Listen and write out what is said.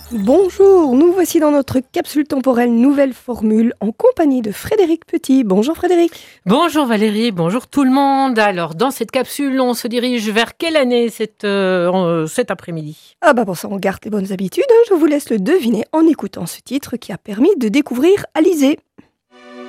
Bonjour, nous voici dans notre capsule temporelle nouvelle formule en compagnie de Frédéric Petit. Bonjour Frédéric. Bonjour Valérie, bonjour tout le monde. Alors, dans cette capsule, on se dirige vers quelle année cet après-midi? Pour ça on garde les bonnes habitudes, je vous laisse le deviner en écoutant ce titre qui a permis de découvrir Alizé.